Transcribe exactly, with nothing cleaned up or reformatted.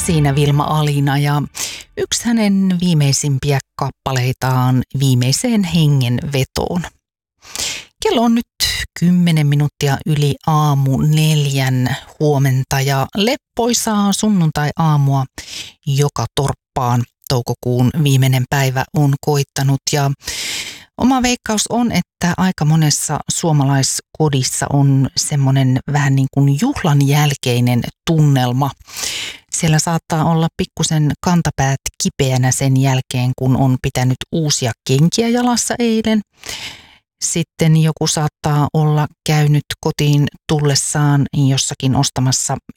siinä Vilma Alina ja yksi hänen viimeisimpiä kappaleitaan Viimeiseen hengenvetoon. Kello on nyt kymmenen minuuttia yli aamu neljän huomenta ja leppoisaa sunnuntai-aamua joka torppaan. Toukokuun viimeinen päivä on koittanut ja oma veikkaus on, että aika monessa suomalaiskodissa on semmoinen vähän niin kuin juhlan jälkeinen tunnelma. Siellä saattaa olla pikkusen kantapäät kipeänä sen jälkeen, kun on pitänyt uusia kenkiä jalassa eilen. Sitten joku saattaa olla käynyt kotiin tullessaan jossakin ostamassa